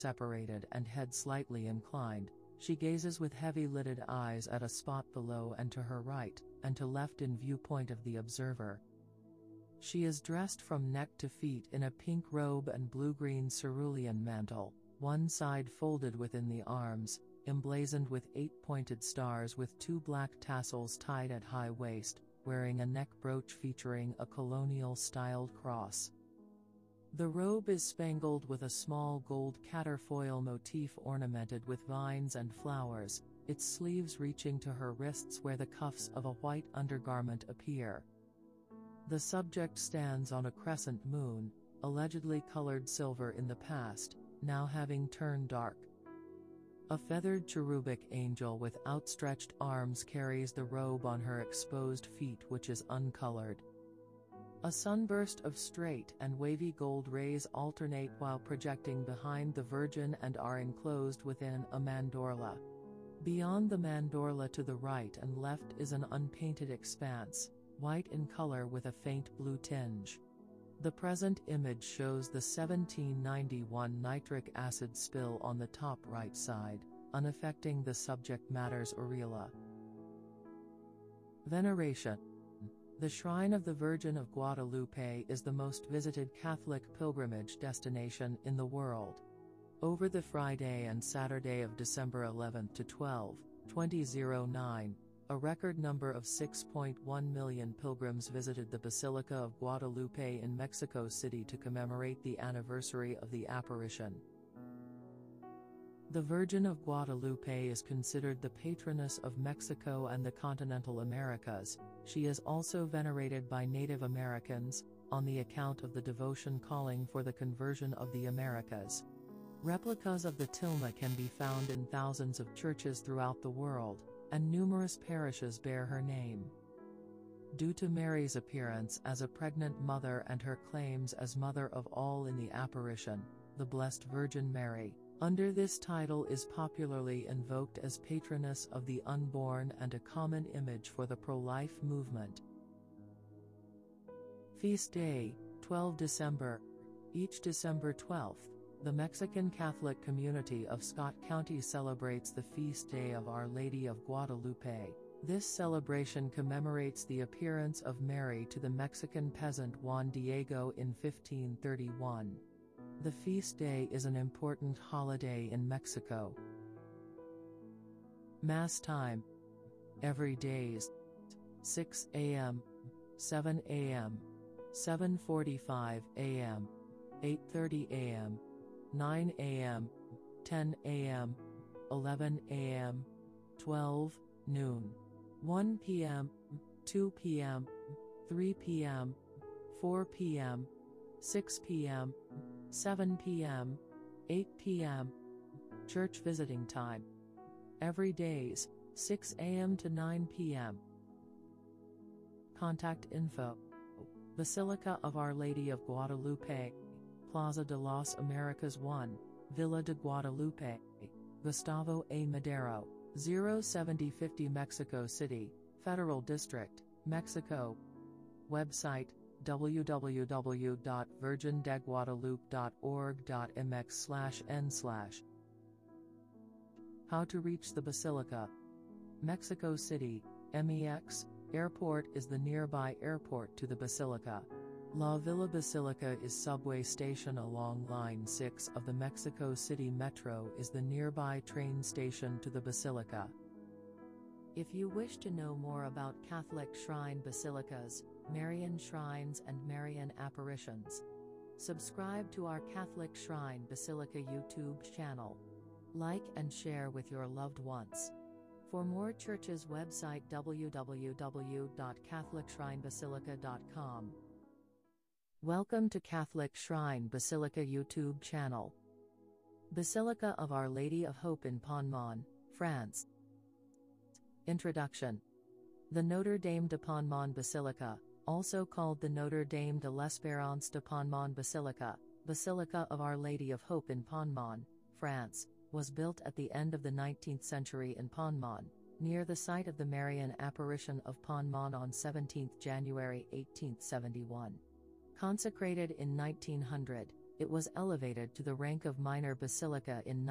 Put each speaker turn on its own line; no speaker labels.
separated and head slightly inclined. She gazes with heavy-lidded eyes at a spot below and to her right, and to left in viewpoint of the observer. She is dressed from neck to feet in a pink robe and blue-green cerulean mantle, one side folded within the arms, emblazoned with 8 pointed stars with 2 black tassels tied at high waist, wearing a neck brooch featuring a colonial-styled cross. The robe is spangled with a small gold caterfoil motif ornamented with vines and flowers, its sleeves reaching to her wrists where the cuffs of a white undergarment appear. The subject stands on a crescent moon, allegedly colored silver in the past, now having turned dark. A feathered cherubic angel with outstretched arms carries the robe on her exposed feet, which is uncolored. A sunburst of straight and wavy gold rays alternate while projecting behind the Virgin and are enclosed within a mandorla. Beyond the mandorla to the right and left is an unpainted expanse, white in color with a faint blue tinge. The present image shows the 1791 nitric acid spill on the top right side, unaffecting the subject matter's aureola. Veneration. The Shrine of the Virgin of Guadalupe is the most visited Catholic pilgrimage destination in the world. Over the Friday and Saturday of December 11 to 12, 2009, a record number of 6.1 million pilgrims visited the Basilica of Guadalupe in Mexico City to commemorate the anniversary of the apparition. The Virgin of Guadalupe is considered the patroness of Mexico and the continental Americas. She is also venerated by Native Americans, on the account of the devotion calling for the conversion of the Americas. Replicas of the tilma can be found in thousands of churches throughout the world, and numerous parishes bear her name. Due to Mary's appearance as a pregnant mother and her claims as Mother of all in the apparition, the Blessed Virgin Mary, under this title is popularly invoked as patroness of the unborn and a common image for the pro-life movement. Feast Day, 12 December. Each December 12th, the Mexican Catholic community of Scott County celebrates the feast day of Our Lady of Guadalupe. This celebration commemorates the appearance of Mary to the Mexican peasant Juan Diego in 1531. The feast day is an important holiday in Mexico. Mass time. Every days. 6 a.m., 7 a.m., 7:45 a.m., 8:30 a.m., 9 a.m., 10 a.m., 11 a.m., 12 noon, 1 p.m., 2 p.m., 3 p.m., 4 p.m., 6 p.m., 7 p.m., 8 p.m. Church visiting time. Every days, 6 a.m. to 9 p.m. Contact info. Basilica of Our Lady of Guadalupe, Plaza de las Americas 1, Villa de Guadalupe, Gustavo A. Madero, 07050 Mexico City, Federal District, Mexico. Website, www.virgindeguadalupe.org.mx/n/. How to reach the Basilica. Mexico City, MEX, Airport is the nearby airport to the Basilica. La Villa Basilica is subway station along Line 6 of the Mexico City Metro is the nearby train station to the Basilica. If you wish to know more about Catholic shrine basilicas, Marian shrines and Marian apparitions, subscribe to our Catholic Shrine Basilica YouTube channel. Like and share with your loved ones. For more churches website www.catholicshrinebasilica.com. Welcome to Catholic Shrine Basilica YouTube channel. Basilica of Our Lady of Hope in Ponmon, France. Introduction. The Notre Dame de Ponmon Basilica, also called the Notre Dame de l'Espérance de Ponmon Basilica, Basilica of Our Lady of Hope in Ponmon, France, was built at the end of the 19th century in Ponmon, near the site of the Marian apparition of Ponmon on 17 January 1871. Consecrated in 1900, it was elevated to the rank of minor basilica in